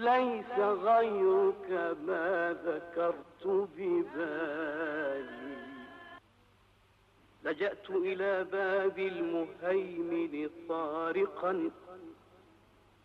ليس غيرك ما ذكرت ببالي. لجأت إلى باب المهيمن طارقا